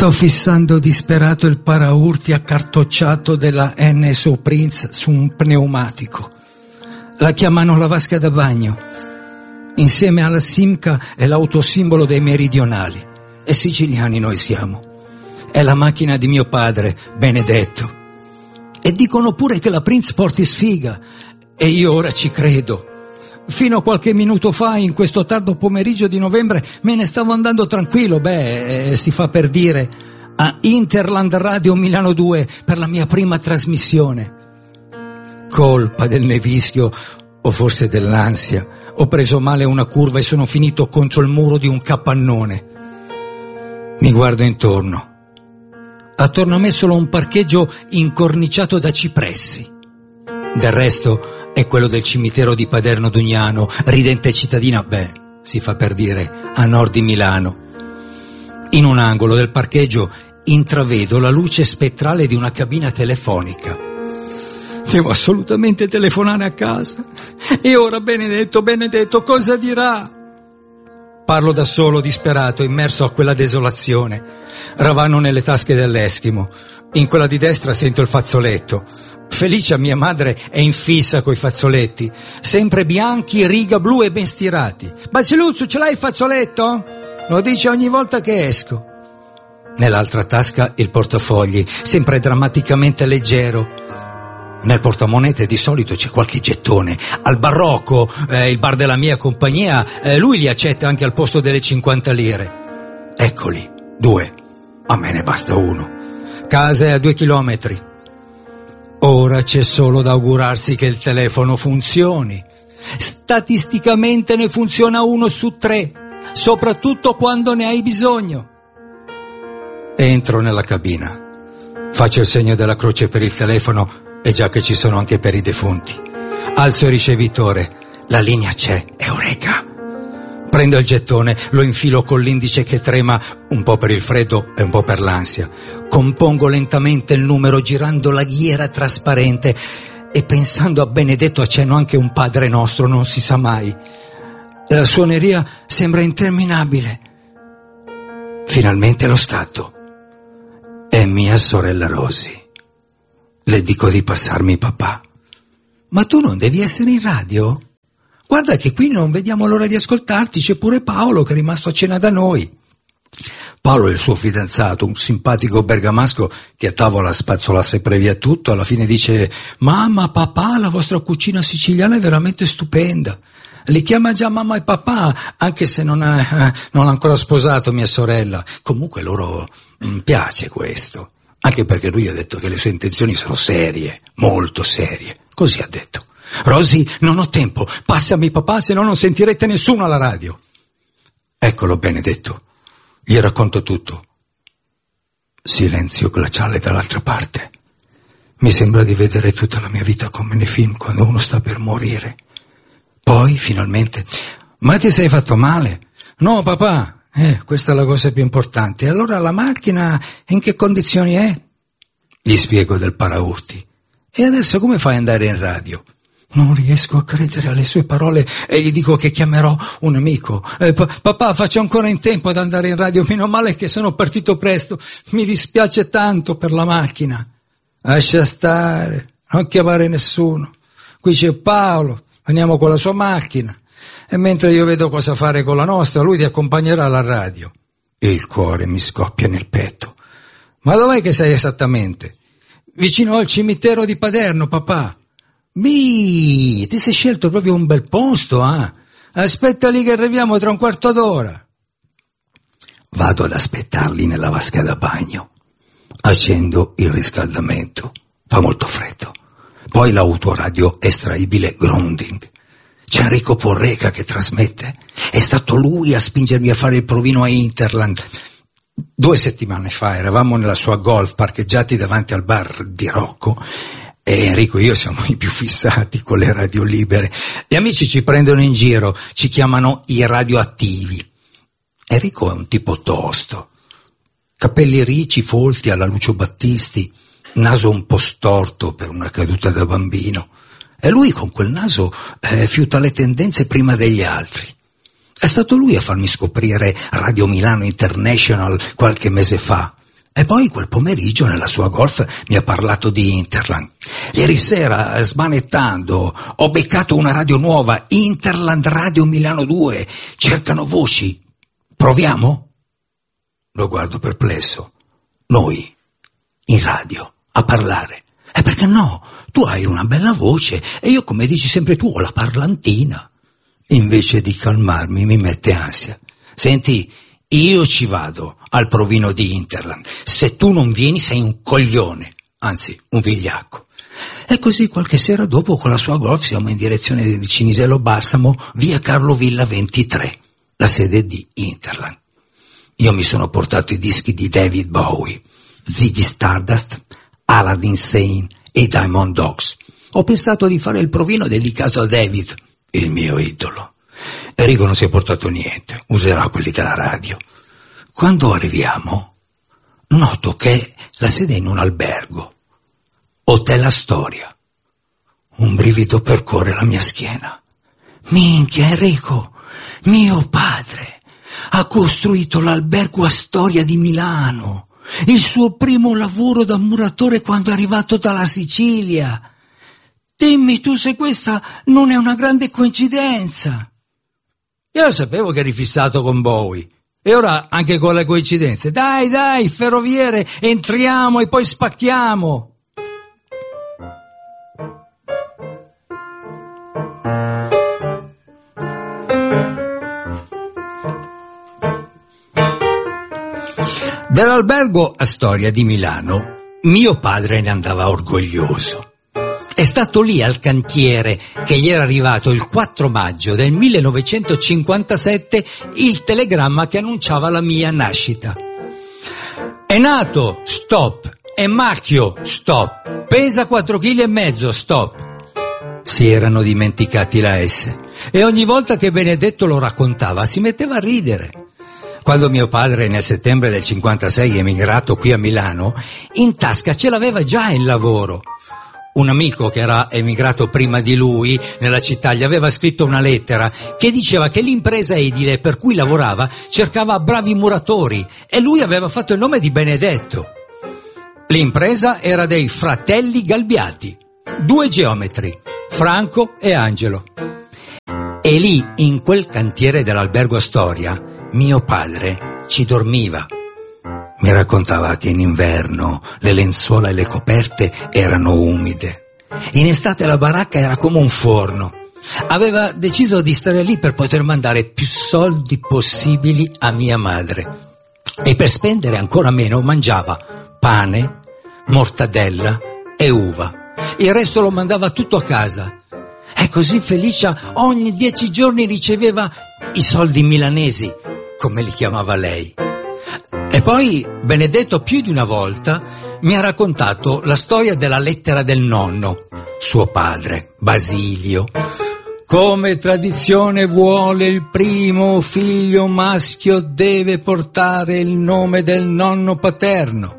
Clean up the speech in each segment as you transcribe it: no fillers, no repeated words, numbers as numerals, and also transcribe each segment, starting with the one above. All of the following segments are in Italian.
Sto fissando disperato il paraurti accartocciato della NSO Prince su un pneumatico. La chiamano la vasca da bagno. Insieme alla Simca è l'autosimbolo dei meridionali. E siciliani noi siamo. È la macchina di mio padre, Benedetto. E dicono pure che la Prince porti sfiga. E io ora ci credo. Fino a qualche minuto fa, in questo tardo pomeriggio di novembre, me ne stavo andando tranquillo, si fa per dire, a Interland Radio Milano 2 per la mia prima trasmissione. Colpa del nevischio o forse dell'ansia, ho preso male una curva e sono finito contro il muro di un capannone. Mi guardo intorno. Attorno a me solo un parcheggio incorniciato da cipressi. Del resto è quello del cimitero di Paderno Dugnano, ridente cittadina, si fa per dire, a nord di Milano. In un angolo del parcheggio intravedo la luce spettrale di una cabina telefonica. Devo assolutamente telefonare a casa. E ora Benedetto, cosa dirà? Parlo da solo, disperato, immerso a quella desolazione. Ravano nelle tasche dell'Eschimo. In quella di destra sento il fazzoletto. Felicia, mia madre, è in fissa coi fazzoletti. Sempre bianchi, riga blu e ben stirati. Basiluzzo, ce l'hai il fazzoletto? Lo dice ogni volta che esco. Nell'altra tasca il portafogli, sempre drammaticamente leggero. Nel portamonete di solito c'è qualche gettone. Al Barocco, il bar della mia compagnia, lui li accetta anche al posto delle 50 lire. Eccoli, 2. A me ne basta uno. Casa è a 2 chilometri. Ora c'è solo da augurarsi che il telefono funzioni. Statisticamente ne funziona 1 su 3, soprattutto quando ne hai bisogno. Entro nella cabina. Faccio il segno della croce per il telefono, e già che ci sono anche per i defunti. Alzo il ricevitore. La linea c'è. Eureka! Prendo il gettone, lo infilo con l'indice che trema, un po' per il freddo e un po' per l'ansia. Compongo lentamente il numero girando la ghiera trasparente e pensando a Benedetto accenno anche un Padre Nostro, non si sa mai. La suoneria sembra interminabile. Finalmente lo scatto. È mia sorella Rosy. Le dico di passarmi papà. Ma tu non devi essere in radio? Guarda che qui non vediamo l'ora di ascoltarti, c'è pure Paolo che è rimasto a cena da noi. Paolo è il suo fidanzato, un simpatico bergamasco che a tavola spazzola sempre via tutto, alla fine dice: mamma, papà, la vostra cucina siciliana è veramente stupenda. Li chiama già mamma e papà, anche se non ha ancora sposato mia sorella. Comunque loro piace questo. Anche perché lui ha detto che le sue intenzioni sono serie, molto serie. Così ha detto. Rosy, non ho tempo, passami papà, se no non sentirete nessuno alla radio. Eccolo Benedetto, gli racconto tutto. Silenzio glaciale dall'altra parte. Mi sembra di vedere tutta la mia vita come nei film quando uno sta per morire. Poi, finalmente, ma ti sei fatto male? No papà. Questa è la cosa più importante. Allora la macchina in che condizioni è? Gli spiego del paraurti. E adesso come fai ad andare in radio? Non riesco a credere alle sue parole e gli dico che chiamerò un amico. Papà, faccio ancora in tempo ad andare in radio, meno male che sono partito presto. Mi dispiace tanto per la macchina. Lascia stare, non chiamare nessuno. Qui c'è Paolo, andiamo con la sua macchina. E mentre io vedo cosa fare con la nostra, lui ti accompagnerà alla radio. E il cuore mi scoppia nel petto. Ma dov'è che sei esattamente? Vicino al cimitero di Paderno, papà. Ti sei scelto proprio un bel posto, Aspetta lì che arriviamo tra un quarto d'ora. Vado ad aspettarli nella vasca da bagno. Accendo il riscaldamento. Fa molto freddo. Poi l'autoradio estraibile Grounding. C'è Enrico Porreca che trasmette. È stato lui a spingermi a fare il provino a Interland. 2 settimane fa eravamo nella sua Golf parcheggiati davanti al bar di Rocco e Enrico e io siamo i più fissati con le radio libere. Gli amici ci prendono in giro, ci chiamano i radioattivi. Enrico è un tipo tosto, capelli ricci, folti alla Lucio Battisti, naso un po' storto per una caduta da bambino. E lui con quel naso fiuta le tendenze prima degli altri. È stato lui a farmi scoprire Radio Milano International qualche mese fa. E poi quel pomeriggio nella sua Golf mi ha parlato di Interland. Ieri sera, smanettando, ho beccato una radio nuova, Interland Radio Milano 2. Cercano voci. Proviamo? Lo guardo perplesso. Noi, in radio, a parlare. E perché no? Tu hai una bella voce e io, come dici sempre tu, ho la parlantina. Invece di calmarmi mi mette ansia. Senti, io ci vado al provino di Interland. Se tu non vieni sei un coglione, anzi un vigliacco. E così qualche sera dopo con la sua Golf siamo in direzione di Cinisello Balsamo, via Carlo Villa 23, la sede di Interland. Io mi sono portato i dischi di David Bowie, Ziggy Stardust, Aladdin Sane e Diamond Dogs. Ho pensato di fare il provino dedicato a David, il mio idolo. Enrico non si è portato niente, userà quelli della radio. Quando arriviamo, noto che la sede è in un albergo, Hotel Astoria. Un brivido percorre la mia schiena. Minchia, Enrico, mio padre ha costruito l'albergo Astoria di Milano, il suo primo lavoro da muratore quando è arrivato dalla Sicilia. Dimmi tu se questa non è una grande coincidenza. Io sapevo che eri fissato con Bowie, e ora anche con le coincidenze. Dai, ferroviere, entriamo e poi spacchiamo. Dall'albergo Astoria di Milano mio padre ne andava orgoglioso. È stato lì al cantiere che gli era arrivato il 4 maggio del 1957 il telegramma che annunciava la mia nascita. È nato, stop, è macchio, stop, pesa 4,5 kg, stop. Si erano dimenticati la S e ogni volta che Benedetto lo raccontava si metteva a ridere. Quando mio padre nel settembre del 56 è emigrato qui a Milano, in tasca ce l'aveva già il lavoro. Un amico che era emigrato prima di lui nella città gli aveva scritto una lettera che diceva che l'impresa edile per cui lavorava cercava bravi muratori e lui aveva fatto il nome di Benedetto. L'impresa era dei fratelli Galbiati, 2 geometri, Franco e Angelo. E lì, in quel cantiere dell'albergo Astoria, mio padre ci dormiva. Mi raccontava che in inverno le lenzuola e le coperte erano umide. In estate la baracca era come un forno. Aveva deciso di stare lì per poter mandare più soldi possibili a mia madre. E per spendere ancora meno mangiava pane, mortadella e uva. Il resto lo mandava tutto a casa. E così Felicia ogni 10 giorni riceveva i soldi milanesi, come li chiamava lei. E poi Benedetto più di una volta mi ha raccontato la storia della lettera del nonno, suo padre, Basilio. Come tradizione vuole, il primo figlio maschio deve portare il nome del nonno paterno.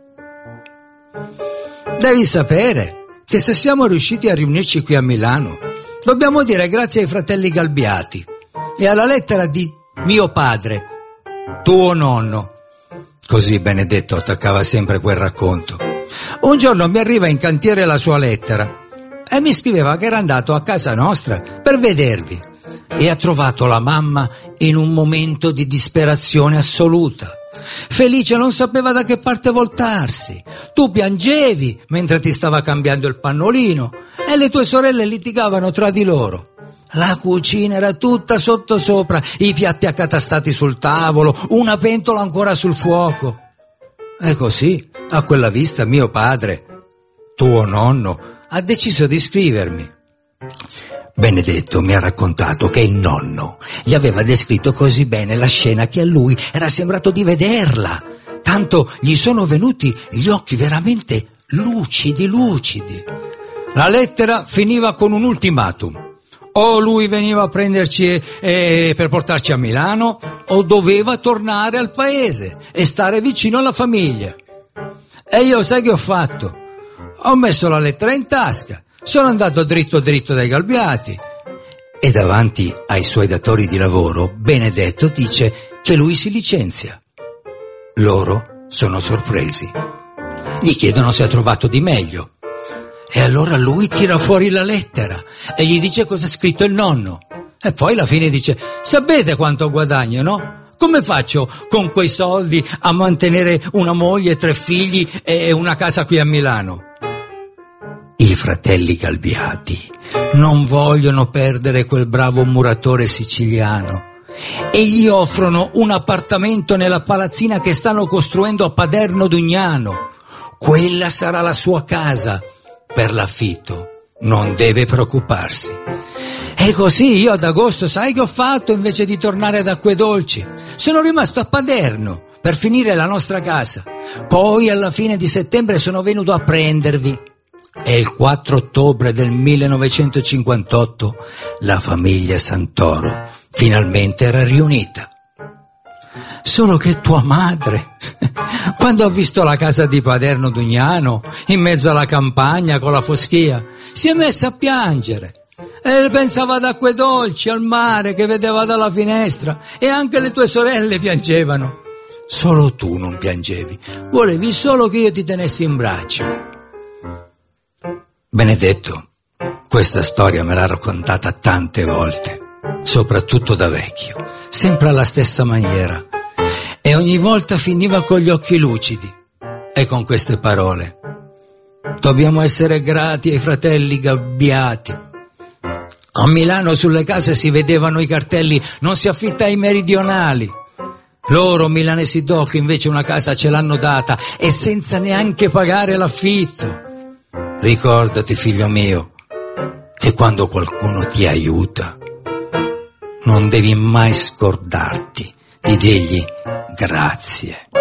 Devi sapere che se siamo riusciti a riunirci qui a Milano, dobbiamo dire grazie ai fratelli Galbiati e alla lettera di mio padre, tuo nonno. Così Benedetto attaccava sempre quel racconto. Un giorno mi arriva in cantiere la sua lettera e mi scriveva che era andato a casa nostra per vedervi e ha trovato la mamma in un momento di disperazione assoluta. Felice non sapeva da che parte voltarsi. Tu piangevi mentre ti stava cambiando il pannolino e le tue sorelle litigavano tra di loro. La cucina era tutta sottosopra, i piatti accatastati sul tavolo, una pentola ancora sul fuoco. E così, a quella vista, mio padre, tuo nonno, ha deciso di scrivermi. Benedetto mi ha raccontato che il nonno gli aveva descritto così bene la scena che a lui era sembrato di vederla. Tanto gli sono venuti gli occhi veramente lucidi. La lettera finiva con un ultimatum. O lui veniva a prenderci per portarci a Milano, o doveva tornare al paese e stare vicino alla famiglia. E io sai che ho fatto? Ho messo la lettera in tasca, sono andato dritto dai Galbiati. E davanti ai suoi datori di lavoro, Benedetto dice che lui si licenzia. Loro sono sorpresi. Gli chiedono se ha trovato di meglio. E allora lui tira fuori la lettera e gli dice cosa ha scritto il nonno. E poi alla fine dice: sapete quanto guadagno, no? Come faccio con quei soldi a mantenere una moglie, 3 figli e una casa qui a Milano? I fratelli Galbiati non vogliono perdere quel bravo muratore siciliano e gli offrono un appartamento nella palazzina che stanno costruendo a Paderno Dugnano. Quella sarà la sua casa. Per l'affitto non deve preoccuparsi. E così io ad agosto sai che ho fatto invece di tornare ad Acquedolci? Sono rimasto a Paderno per finire la nostra casa. Poi alla fine di settembre sono venuto a prendervi. E il 4 ottobre del 1958 la famiglia Santoro finalmente era riunita. Solo che tua madre, quando ha visto la casa di Paderno Dugnano, in mezzo alla campagna con la foschia, si è messa a piangere. E pensava ad Acquedolci, al mare che vedeva dalla finestra, e anche le tue sorelle piangevano. Solo tu non piangevi, volevi solo che io ti tenessi in braccio. Benedetto, questa storia me l'ha raccontata tante volte, soprattutto da vecchio, sempre alla stessa maniera. E ogni volta finiva con gli occhi lucidi e con queste parole: dobbiamo essere grati ai fratelli Galbiati. A Milano sulle case si vedevano i cartelli: non si affitta ai meridionali. Loro, milanesi doc, invece una casa ce l'hanno data e senza neanche pagare l'affitto. Ricordati, figlio mio, che quando qualcuno ti aiuta non devi mai scordarti di dirgli grazie.